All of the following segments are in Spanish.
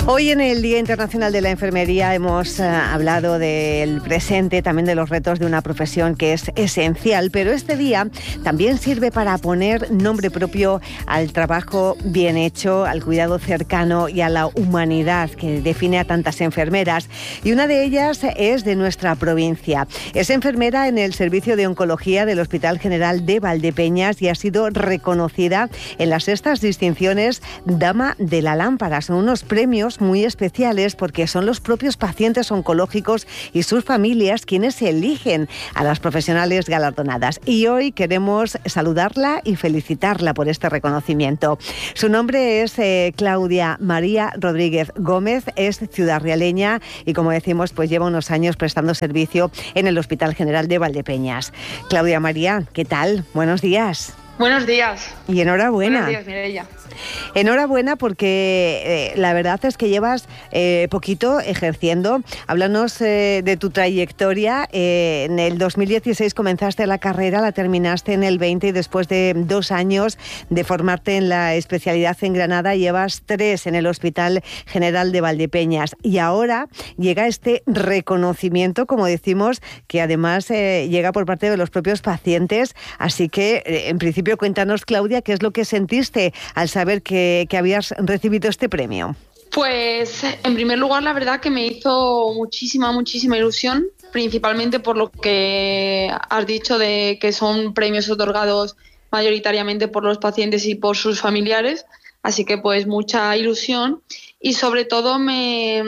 Hoy en el Día Internacional de la Enfermería hemos hablado del presente, también de los retos de una profesión que es esencial, pero este día también sirve para poner nombre propio al trabajo bien hecho, al cuidado cercano y a la humanidad que define a tantas enfermeras. Y una de ellas es de nuestra provincia. Es enfermera en el Servicio de Oncología del Hospital General de Valdepeñas y ha sido reconocida en las sextas distinciones Dama de la Lámpara. Son unos premios muy especiales porque son los propios pacientes oncológicos y sus familias quienes eligen a las profesionales galardonadas. Y hoy queremos saludarla y felicitarla por este reconocimiento. Su nombre es Claudia María Rodríguez Gómez, es ciudadrealeña y, como decimos, pues lleva unos años prestando servicio en el Hospital General de Valdepeñas. Claudia María, ¿qué tal? Buenos días. Buenos días. Y enhorabuena. Buenos días, Mireia. Enhorabuena porque la verdad es que llevas poquito ejerciendo. Háblanos de tu trayectoria. En el 2016 comenzaste la carrera, la terminaste en el 20 y después de 2 años de formarte en la especialidad en Granada, llevas 3 en el Hospital General de Valdepeñas. Y ahora llega este reconocimiento, como decimos, que además llega por parte de los propios pacientes. Así que, en principio, cuéntanos, Claudia, ¿qué es lo que sentiste al saber que habías recibido este premio? Pues, en primer lugar, la verdad que me hizo muchísima ilusión, principalmente por lo que has dicho de que son premios otorgados mayoritariamente por los pacientes y por sus familiares, así que pues mucha ilusión y sobre todo me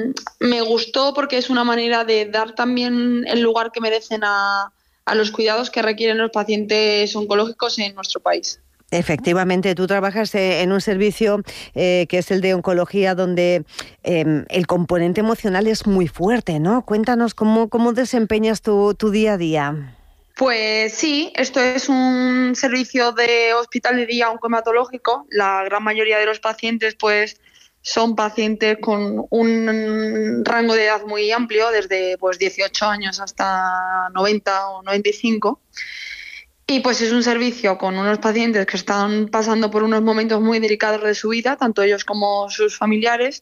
gustó porque es una manera de dar también el lugar que merecen a los cuidados que requieren los pacientes oncológicos en nuestro país. Efectivamente, tú trabajas en un servicio que es el de oncología, donde el componente emocional es muy fuerte, ¿no? Cuéntanos cómo desempeñas tu día a día. Pues sí, esto es un servicio de hospital de día oncohematológico. La gran mayoría de los pacientes pues son pacientes con un rango de edad muy amplio, desde pues 18 años hasta 90 o 95. Y pues es un servicio con unos pacientes que están pasando por unos momentos muy delicados de su vida, tanto ellos como sus familiares.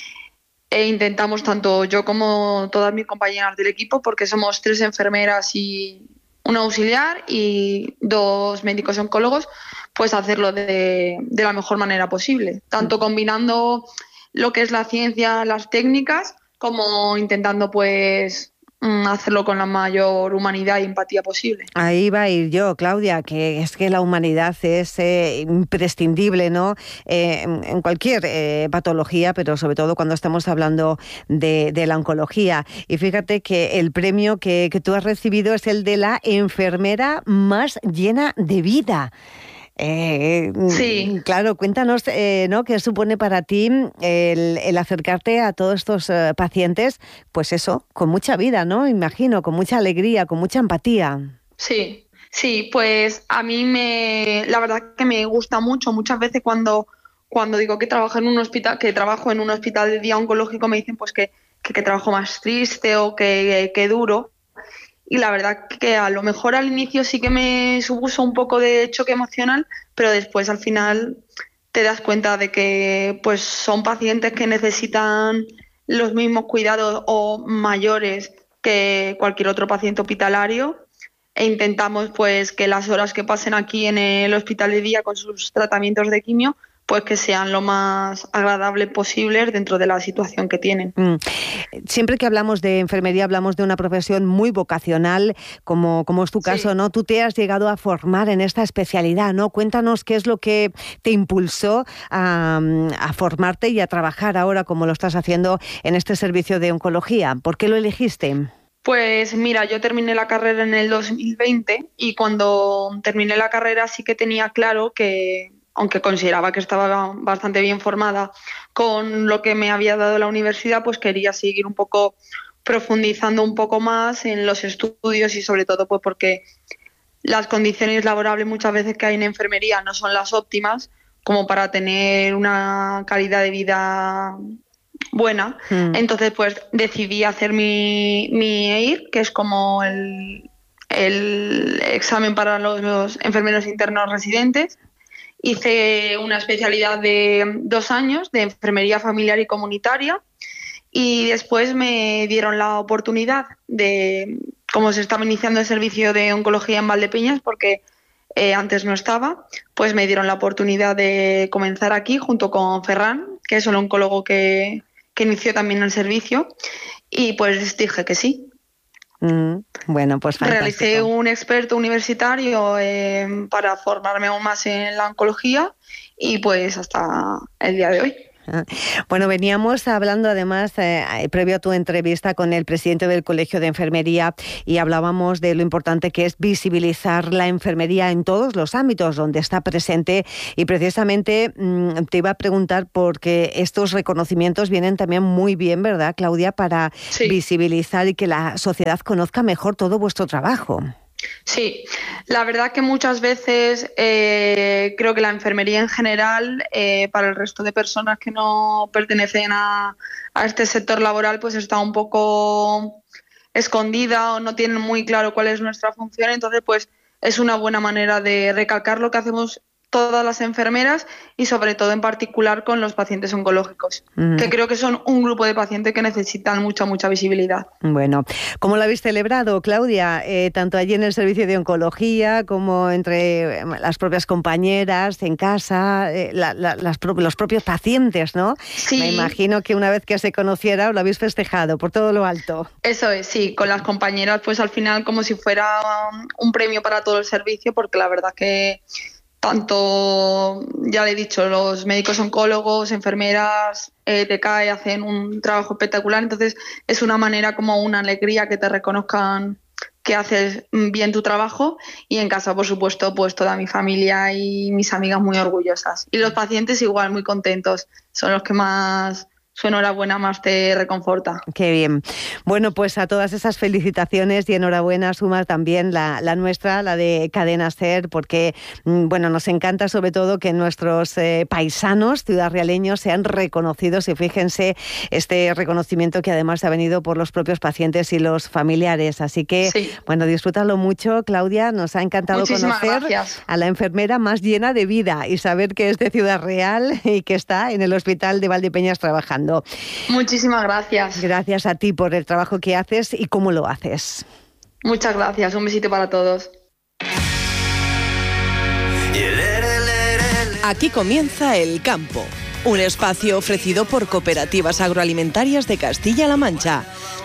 E intentamos, tanto yo como todas mis compañeras del equipo, porque somos 3 enfermeras y un auxiliar y 2 médicos oncólogos, pues hacerlo de la mejor manera posible. Tanto combinando lo que es la ciencia, las técnicas, como intentando pues hacerlo con la mayor humanidad y empatía posible. Ahí va a ir yo, Claudia, que es que la humanidad es imprescindible, ¿no? En cualquier patología, pero sobre todo cuando estamos hablando de la oncología. Y fíjate que el premio que tú has recibido es el de la enfermera más llena de vida. Sí. Claro, cuéntanos, ¿no? ¿Qué supone para ti el acercarte a todos estos pacientes? Pues eso, con mucha vida, ¿no? Imagino, con mucha alegría, con mucha empatía. Sí, pues a mí la verdad que me gusta mucho. Muchas veces cuando digo que trabajo en un hospital, de día oncológico, me dicen pues que trabajo más triste o que duro. Y la verdad que a lo mejor al inicio sí que me supuso un poco de choque emocional, pero después al final te das cuenta de que pues son pacientes que necesitan los mismos cuidados o mayores que cualquier otro paciente hospitalario, e intentamos pues que las horas que pasen aquí en el hospital de día con sus tratamientos de quimio pues que sean lo más agradables posibles dentro de la situación que tienen. Siempre que hablamos de enfermería hablamos de una profesión muy vocacional, como es tu caso, sí, ¿no? Tú te has llegado a formar en esta especialidad, ¿no? Cuéntanos qué es lo que te impulsó a formarte y a trabajar ahora como lo estás haciendo en este servicio de oncología. ¿Por qué lo elegiste? Pues mira, yo terminé la carrera en el 2020 y cuando terminé la carrera sí que tenía claro que, aunque consideraba que estaba bastante bien formada con lo que me había dado la universidad, pues quería seguir un poco profundizando un poco más en los estudios y sobre todo pues porque las condiciones laborables muchas veces que hay en enfermería no son las óptimas como para tener una calidad de vida buena. Entonces pues decidí hacer mi EIR, que es como el examen para los enfermeros internos residentes. hice una especialidad de 2 años de enfermería familiar y comunitaria y después me dieron la oportunidad de, como se estaba iniciando el servicio de oncología en Valdepeñas, porque antes no estaba, pues me dieron la oportunidad de comenzar aquí junto con Ferran, que es un oncólogo que inició también el servicio, y pues dije que sí. Bueno, pues fantástico. Realicé un experto universitario para formarme aún más en la oncología y pues hasta el día de hoy. Bueno, veníamos hablando además, previo a tu entrevista con el presidente del Colegio de Enfermería, y hablábamos de lo importante que es visibilizar la enfermería en todos los ámbitos donde está presente, y precisamente te iba a preguntar porque estos reconocimientos vienen también muy bien, ¿verdad, Claudia?, para visibilizar y que la sociedad conozca mejor todo vuestro trabajo. Sí, la verdad que muchas veces creo que la enfermería en general, para el resto de personas que no pertenecen a este sector laboral, pues está un poco escondida o no tienen muy claro cuál es nuestra función. Entonces, pues es una buena manera de recalcar lo que hacemos todas las enfermeras y sobre todo en particular con los pacientes oncológicos, que creo que son un grupo de pacientes que necesitan mucha visibilidad. Bueno, ¿cómo lo habéis celebrado, Claudia? Tanto allí en el servicio de oncología como entre las propias compañeras, en casa, los propios pacientes, ¿no? Sí. Me imagino que una vez que se conociera os lo habéis festejado por todo lo alto. Eso es, sí, con las compañeras pues al final como si fuera un premio para todo el servicio, porque la verdad que tanto, ya le he dicho, los médicos oncólogos, enfermeras, TCAE hacen un trabajo espectacular, entonces es una manera, como una alegría que te reconozcan que haces bien tu trabajo, y en casa, por supuesto, pues toda mi familia y mis amigas muy orgullosas. Y los pacientes igual, muy contentos, son los que más... su enhorabuena más te reconforta. Qué bien. Bueno, pues a todas esas felicitaciones y enhorabuena suma también la nuestra, la de Cadena SER, porque bueno, nos encanta sobre todo que nuestros paisanos ciudadrealeños sean reconocidos, y fíjense este reconocimiento que además ha venido por los propios pacientes y los familiares. Así que, bueno, disfrútalo mucho, Claudia. Nos ha encantado conocer a la enfermera más llena de vida y saber que es de Ciudad Real y que está en el Hospital de Valdepeñas trabajando. Muchísimas gracias. Gracias a ti por el trabajo que haces y cómo lo haces. Muchas gracias. Un besito para todos. Aquí comienza El Campo, un espacio ofrecido por Cooperativas Agroalimentarias de Castilla-La Mancha.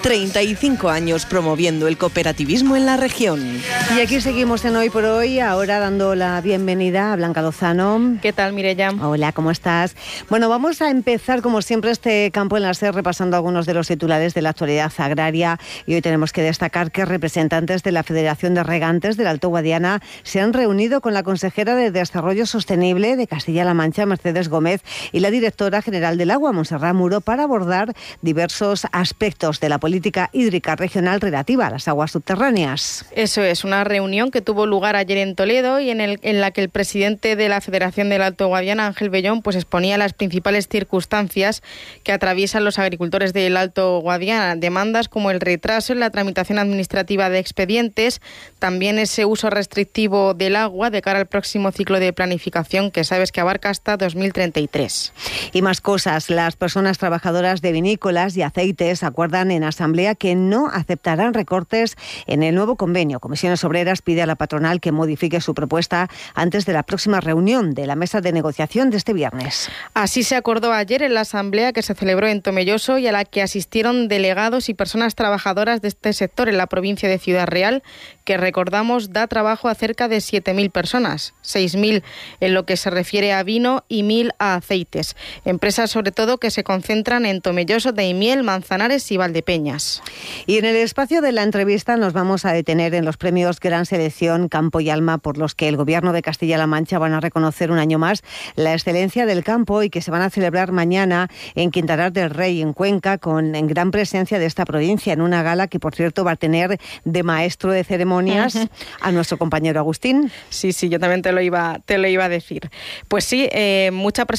35 años promoviendo el cooperativismo en la región. Y aquí seguimos en Hoy por Hoy, ahora dando la bienvenida a Blanca Lozano. ¿Qué tal, Mireia? Hola, ¿cómo estás? Bueno, vamos a empezar, como siempre, este Campo en la SER repasando algunos de los titulares de la actualidad agraria, y hoy tenemos que destacar que representantes de la Federación de Regantes del Alto Guadiana se han reunido con la consejera de Desarrollo Sostenible de Castilla-La Mancha, Mercedes Gómez, y la directora general del Agua, Montserrat Muro, para abordar diversos aspectos de la política hídrica regional relativa a las aguas subterráneas. Eso es, una reunión que tuvo lugar ayer en Toledo y en la que el presidente de la Federación del Alto Guadiana, Ángel Bellón, pues exponía las principales circunstancias que atraviesan los agricultores del Alto Guadiana, demandas como el retraso en la tramitación administrativa de expedientes, también ese uso restrictivo del agua de cara al próximo ciclo de planificación, que sabes que abarca hasta 2033. Y más cosas. Las personas trabajadoras de vinícolas y aceites acuerdan en Asamblea que no aceptarán recortes en el nuevo convenio. Comisiones Obreras pide a la patronal que modifique su propuesta antes de la próxima reunión de la mesa de negociación de este viernes. Así se acordó ayer en la Asamblea que se celebró en Tomelloso y a la que asistieron delegados y personas trabajadoras de este sector en la provincia de Ciudad Real, que recordamos da trabajo a cerca de 7.000 personas, 6.000 en lo que se refiere a vino y 1.000 a aceites. Empresas sobre todo que se concentran en Tomelloso, Daimiel, Manzanares y Valdepeñas. Y en el espacio de la entrevista nos vamos a detener en los premios Gran Selección Campo y Alma, por los que el Gobierno de Castilla-La Mancha van a reconocer un año más la excelencia del campo, y que se van a celebrar mañana en Quintanar del Rey, en Cuenca, con gran presencia de esta provincia, en una gala que, por cierto, va a tener de maestro de ceremonias a nuestro compañero Agustín. Sí, yo también te lo iba a decir. Pues sí, mucha presencia de la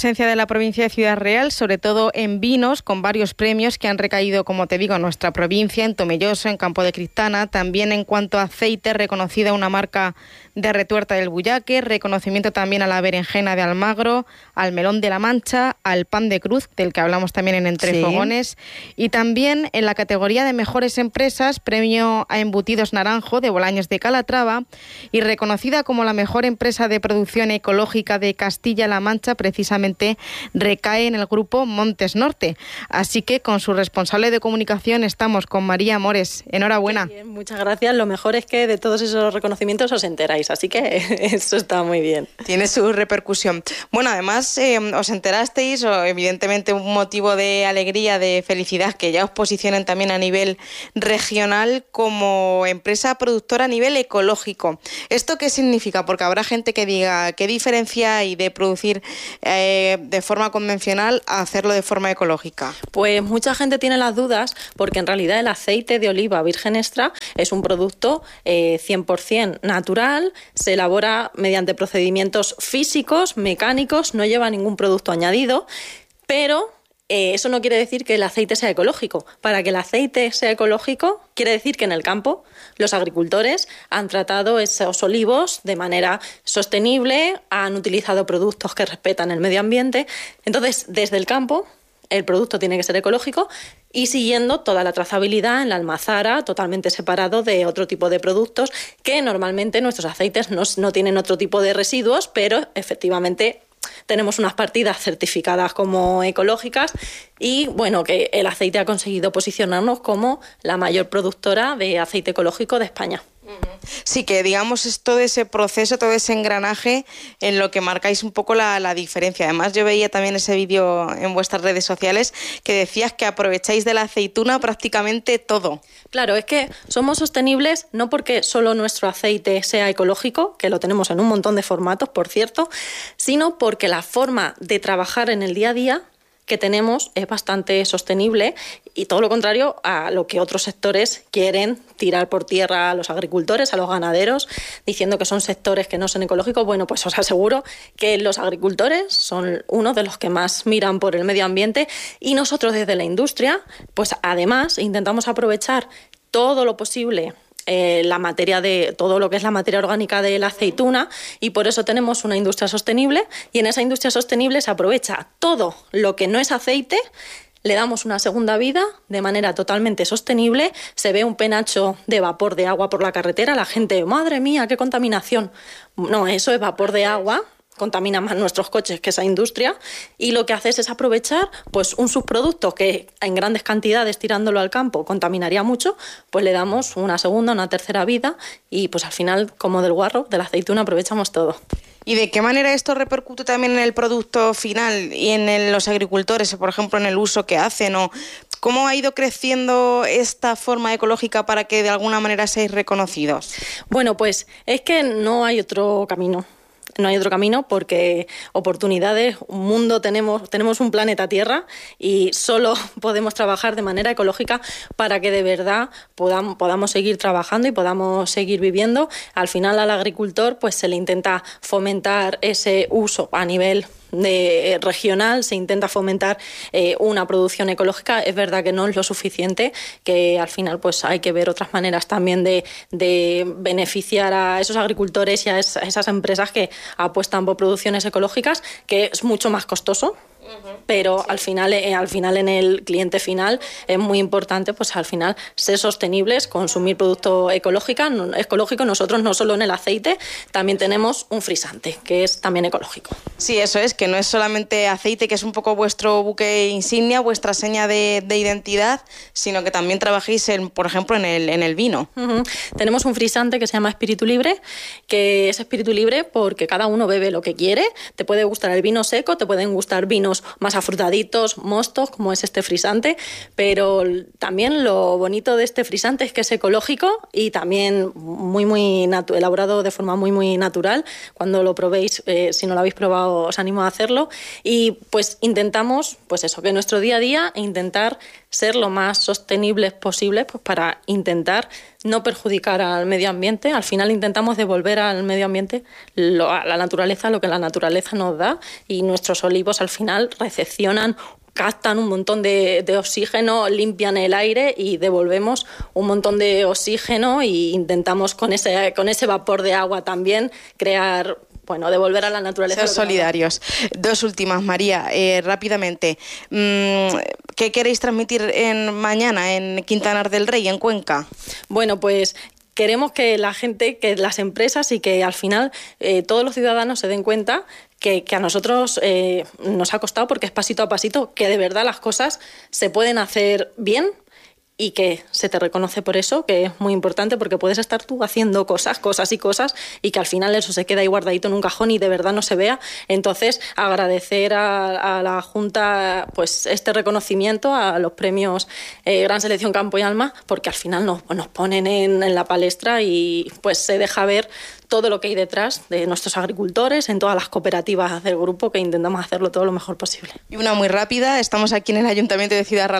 provincia de Ciudad Real, sobre todo en vinos, con varios premios que han recaído, como te digo, en nuestra provincia, en Tomelloso, en Campo de Criptana. También en cuanto a aceite, reconocida una marca de Retuerta del Bullaque, reconocimiento también a la berenjena de Almagro, al melón de la Mancha, al pan de cruz, del que hablamos también en Entre Fogones, y también en la categoría de mejores empresas, premio a embutidos Naranjo de Bolaños de Calatrava, y reconocida como la mejor empresa de producción ecológica de Castilla-La Mancha, precisamente recae en el grupo Montes Norte. Así que con su responsable de comunicación estamos con María Mores. Enhorabuena. Bien, muchas gracias. Lo mejor es que de todos esos reconocimientos os enteráis, así que eso está muy bien. Tiene su repercusión. Bueno, además os enterasteis, o evidentemente un motivo de alegría, de felicidad, que ya os posicionen también a nivel regional como empresa productora a nivel ecológico. ¿Esto qué significa? Porque habrá gente que diga, ¿qué diferencia hay de producir de forma convencional a hacerlo de forma ecológica? Pues mucha gente tiene las dudas, porque en realidad el aceite de oliva virgen extra es un producto 100% natural, se elabora mediante procedimientos físicos, mecánicos, no lleva ningún producto añadido, pero eso no quiere decir que el aceite sea ecológico. Para que el aceite sea ecológico, quiere decir que en el campo los agricultores han tratado esos olivos de manera sostenible, han utilizado productos que respetan el medio ambiente. Entonces, desde el campo, el producto tiene que ser ecológico y siguiendo toda la trazabilidad en la almazara, totalmente separado de otro tipo de productos que normalmente nuestros aceites no tienen otro tipo de residuos, pero efectivamente tenemos unas partidas certificadas como ecológicas y bueno, que el aceite ha conseguido posicionarnos como la mayor productora de aceite ecológico de España. Sí, que digamos es todo ese proceso, todo ese engranaje en lo que marcáis un poco la diferencia. Además, yo veía también ese vídeo en vuestras redes sociales que decías que aprovecháis de la aceituna prácticamente todo. Claro, es que somos sostenibles no porque solo nuestro aceite sea ecológico, que lo tenemos en un montón de formatos, por cierto, sino porque la forma de trabajar en el día a día que tenemos es bastante sostenible y todo lo contrario a lo que otros sectores quieren tirar por tierra a los agricultores, a los ganaderos, diciendo que son sectores que no son ecológicos. Bueno, pues os aseguro que los agricultores son uno de los que más miran por el medio ambiente y nosotros desde la industria, pues además intentamos aprovechar todo lo posible la materia de todo lo que es la materia orgánica de la aceituna y por eso tenemos una industria sostenible y en esa industria sostenible se aprovecha todo lo que no es aceite, le damos una segunda vida de manera totalmente sostenible, se ve un penacho de vapor de agua por la carretera, la gente, madre mía, qué contaminación. No, eso es vapor de agua, contamina más nuestros coches que esa industria y lo que haces es aprovechar pues un subproducto que en grandes cantidades tirándolo al campo contaminaría mucho, pues le damos una segunda, una tercera vida y pues al final como del guarro, de la aceituna aprovechamos todo. ¿Y de qué manera esto repercute también en el producto final y en los agricultores, por ejemplo, en el uso que hacen? ¿O cómo ha ido creciendo esta forma ecológica para que de alguna manera seáis reconocidos? Bueno, pues es que no hay otro camino. No hay otro camino porque oportunidades, un mundo tenemos un planeta Tierra y solo podemos trabajar de manera ecológica para que de verdad podamos seguir trabajando y podamos seguir viviendo. Al final al agricultor pues se le intenta fomentar ese uso a nivel regional, se intenta fomentar una producción ecológica. Es verdad que no es lo suficiente, que al final pues hay que ver otras maneras también de beneficiar a esos agricultores y a esas empresas que apuestan por producciones ecológicas, que es mucho más costoso. Pero al final en el cliente final es muy importante pues al final ser sostenibles, consumir producto ecológico. Nosotros no solo en el aceite, también tenemos un frisante que es también ecológico. Sí, eso es, que no es solamente aceite, que es un poco vuestro buque insignia, vuestra seña de identidad, sino que también trabajéis por ejemplo en el vino. Tenemos un frisante que se llama Espíritu Libre, que es espíritu libre porque cada uno bebe lo que quiere. Te puede gustar el vino seco, te pueden gustar vinos más afrutaditos, mostos, como es este frisante, pero también lo bonito de este frisante es que es ecológico y también elaborado de forma muy natural. Cuando lo probéis, si no lo habéis probado, os animo a hacerlo. Y pues intentamos, pues eso, que nuestro día a día intentar ser lo más sostenibles posible pues para intentar no perjudicar al medio ambiente. Al final intentamos devolver al medio ambiente a la naturaleza lo que la naturaleza nos da y nuestros olivos al final final recepcionan, captan un montón de oxígeno, limpian el aire y devolvemos un montón de oxígeno, y intentamos con ese vapor de agua también crear, devolver a la naturaleza. Ser solidarios. Dos últimas, María, rápidamente. ¿Qué queréis transmitir mañana en Quintanar del Rey, en Cuenca? Bueno, pues queremos que la gente, que las empresas y que al final todos los ciudadanos se den cuenta que a nosotros nos ha costado, porque es pasito a pasito, que de verdad las cosas se pueden hacer bien y que se te reconoce por eso, que es muy importante, porque puedes estar tú haciendo cosas y que al final eso se queda ahí guardadito en un cajón y de verdad no se vea. Entonces, agradecer a la Junta pues este reconocimiento, a los premios Gran Selección Campo y Alma, porque al final nos ponen en la palestra y pues se deja ver todo lo que hay detrás de nuestros agricultores en todas las cooperativas del grupo, que intentamos hacerlo todo lo mejor posible. Y una muy rápida, estamos aquí en el Ayuntamiento de Ciudad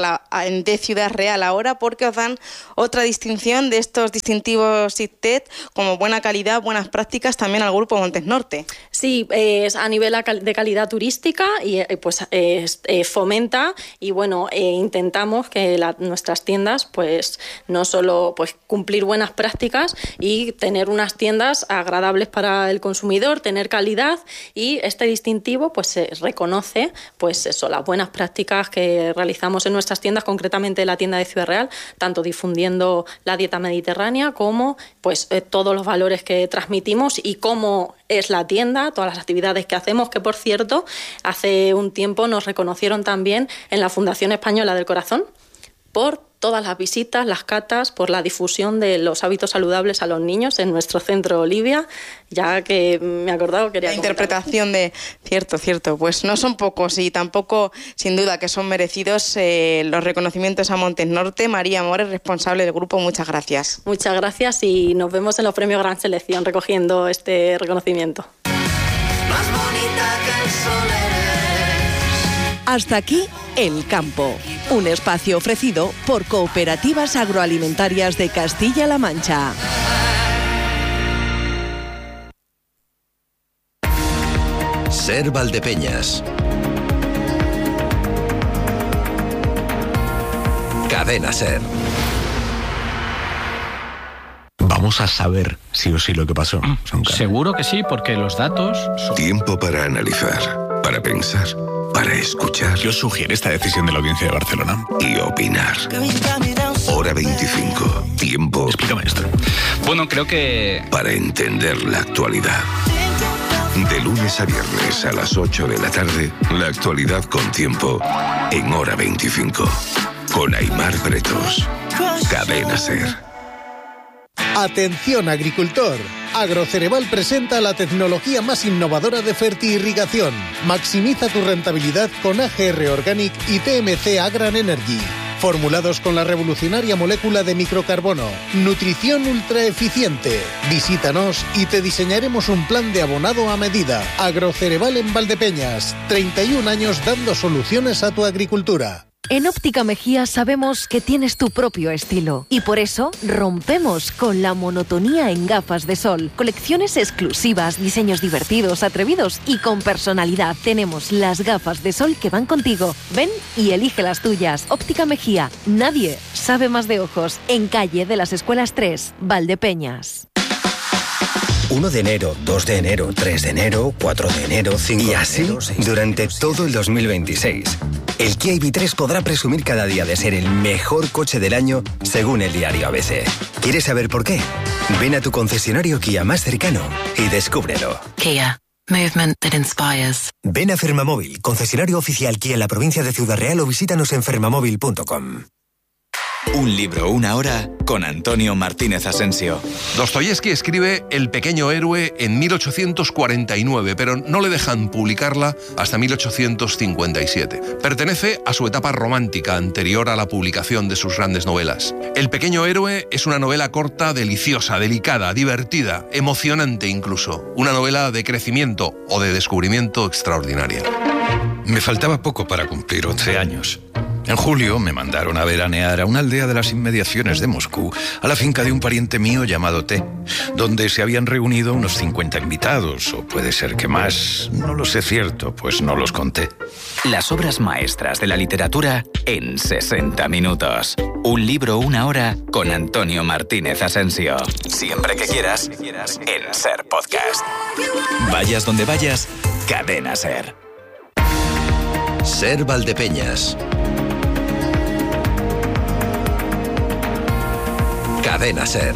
Real ahora, porque os dan otra distinción de estos distintivos SITET como buena calidad, buenas prácticas, también al Grupo Montes Norte. Sí, es a nivel de calidad turística y pues fomenta y intentamos que nuestras tiendas pues no solo pues cumplir buenas prácticas y tener unas tiendas agradables para el consumidor, tener calidad, y este distintivo pues se reconoce pues eso, las buenas prácticas que realizamos en nuestras tiendas, concretamente la tienda de Ciudad Real, tanto difundiendo la dieta mediterránea como pues todos los valores que transmitimos y cómo es la tienda, todas las actividades que hacemos, que por cierto hace un tiempo nos reconocieron también en la Fundación Española del Corazón por todas las visitas, las catas, por la difusión de los hábitos saludables a los niños en nuestro centro Olivia, ya que me he acordado, quería comentar. La interpretación de... Cierto, pues no son pocos y tampoco, sin duda, que son merecidos los reconocimientos a Montes Norte. María Mores, responsable del grupo, muchas gracias. Muchas gracias y nos vemos en los premios Gran Selección recogiendo este reconocimiento. Más bonita que el sol eres. Hasta aquí El Campo, un espacio ofrecido por Cooperativas Agroalimentarias de Castilla-La Mancha. Ser Valdepeñas. Cadena Ser. Vamos a saber sí o sí lo que pasó. Seguro que sí, porque los datos son... Tiempo para analizar, para pensar, para escuchar. ¿Qué os sugiere esta decisión de la Audiencia de Barcelona? Y opinar. Hora 25. Tiempo... Explícame esto. Bueno, creo que... para entender la actualidad. De lunes a viernes a las 8 de la tarde, la actualidad con tiempo en Hora 25. Con Aimar Bretos. Cadena Ser. Atención agricultor, Agrocereval presenta la tecnología más innovadora de fertirrigación. Maximiza tu rentabilidad con AGR Organic y TMC Agran Energy. Formulados con la revolucionaria molécula de microcarbono. Nutrición ultra eficiente. Visítanos y te diseñaremos un plan de abonado a medida. Agrocereval en Valdepeñas. 31 años dando soluciones a tu agricultura. En Óptica Mejía sabemos que tienes tu propio estilo y por eso rompemos con la monotonía en gafas de sol. Colecciones exclusivas, diseños divertidos, atrevidos y con personalidad. Tenemos las gafas de sol que van contigo. Ven y elige las tuyas. Óptica Mejía. Nadie sabe más de ojos. En calle de las Escuelas 3, Valdepeñas. 1 de enero, 2 de enero, 3 de enero, 4 de enero, 5 de enero... Y así, durante todo el 2026. El Kia EV3 podrá presumir cada día de ser el mejor coche del año, según el diario ABC. ¿Quieres saber por qué? Ven a tu concesionario Kia más cercano y descúbrelo. Kia. Movement that inspires. Ven a Fermamóvil, concesionario oficial Kia en la provincia de Ciudad Real, o visítanos en fermamóvil.com. Un libro, una hora, con Antonio Martínez Asensio. Dostoyevski escribe El pequeño héroe en 1849, pero no le dejan publicarla hasta 1857. Pertenece a su etapa romántica, anterior a la publicación de sus grandes novelas. El pequeño héroe es una novela corta, deliciosa, delicada, divertida, emocionante incluso. Una novela de crecimiento o de descubrimiento extraordinaria. Me faltaba poco para cumplir 11 años. En julio me mandaron a veranear a una aldea de las inmediaciones de Moscú, a la finca de un pariente mío llamado T, donde se habían reunido unos 50 invitados, o puede ser que más, no lo sé cierto, pues no los conté. Las obras maestras de la literatura en 60 minutos. Un libro, una hora, con Antonio Martínez Asensio. Siempre que quieras, en SER Podcast. Vayas donde vayas, Cadena SER. SER Valdepeñas. Cadena SER.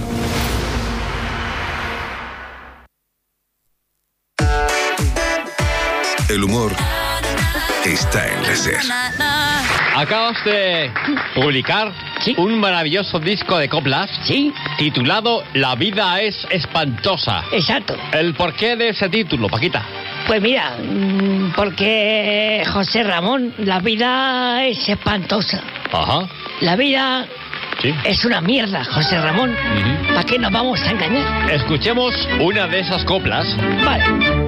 El humor está en la SER. Acabas de publicar un maravilloso disco de coplas titulado La vida es espantosa. Exacto. ¿El porqué de ese título, Paquita? Pues mira, porque José Ramón, la vida es espantosa. Ajá. La vida es una mierda, José Ramón. ¿Para qué nos vamos a engañar? Escuchemos una de esas coplas. Vale.